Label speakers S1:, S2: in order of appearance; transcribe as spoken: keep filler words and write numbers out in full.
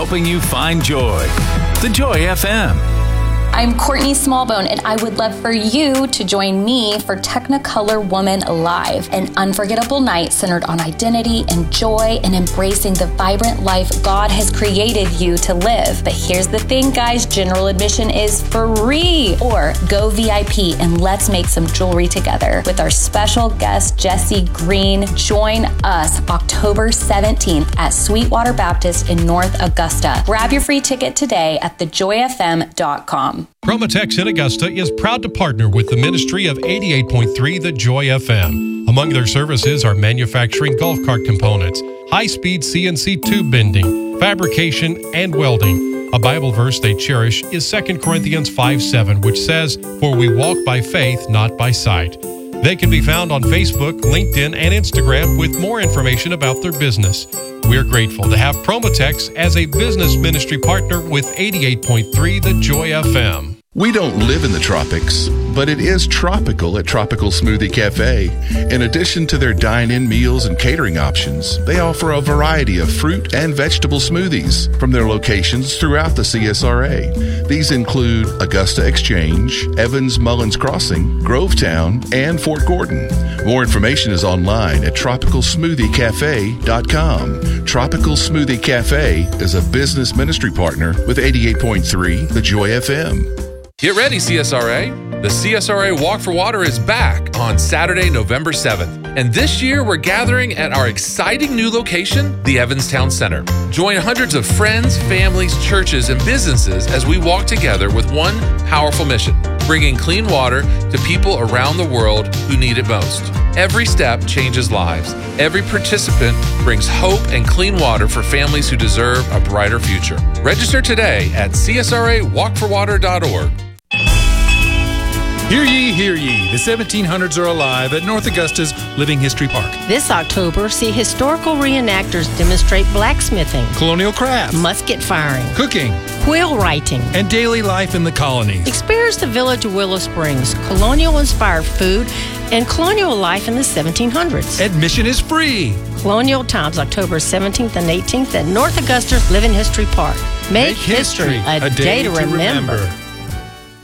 S1: helping you find joy. The Joy F M.
S2: I'm Courtney Smallbone, and I would love for you to join me for Technicolor Woman Live, an unforgettable night centered on identity and joy and embracing the vibrant life God has created you to live. But here's the thing, guys, general admission is free. Or go V I P and let's make some jewelry together with our special guest, Jesse Green. Join us October seventeenth at Sweetwater Baptist in North Augusta. Grab your free ticket today at the joy f m dot com.
S3: Promotex in Augusta is proud to partner with the ministry of eighty-eight point three The Joy F M. Among their services are manufacturing golf cart components, high-speed C N C tube bending, fabrication, and welding. A Bible verse they cherish is Second Corinthians five seven, which says, "For we walk by faith, not by sight." They can be found on Facebook, LinkedIn, and Instagram with more information about their business. We're grateful to have Promotex as a business ministry partner with eighty-eight point three The Joy F M.
S4: We don't live in the tropics, but it is tropical at Tropical Smoothie Cafe. In addition to their dine-in meals and catering options, they offer a variety of fruit and vegetable smoothies from their locations throughout the C S R A. These include Augusta Exchange, Evans Mullins Crossing, Grovetown, and Fort Gordon. More information is online at tropical smoothie cafe dot com. Tropical Smoothie Cafe is a business ministry partner with eighty-eight point three The Joy F M.
S5: Get ready, C S R A. The C S R A Walk for Water is back on Saturday, November seventh. And this year, we're gathering at our exciting new location, the Evanstown Center. Join hundreds of friends, families, churches, and businesses as we walk together with one powerful mission, bringing clean water to people around the world who need it most. Every step changes lives. Every participant brings hope and clean water for families who deserve a brighter future. Register today at c s r a walk for water dot org.
S6: Hear ye, hear ye. The seventeen hundreds are alive at North Augusta's Living History Park.
S7: This October, see historical reenactors demonstrate blacksmithing,
S6: colonial crafts,
S7: musket firing,
S6: cooking,
S7: quill writing,
S6: and daily life in the colonies.
S7: Experience the village of Willow Springs, colonial-inspired food, and colonial life in the seventeen hundreds.
S6: Admission is free.
S7: Colonial Times, October seventeenth and eighteenth at North Augusta's Living History Park. Make, Make history, history a, a day, day to remember. remember.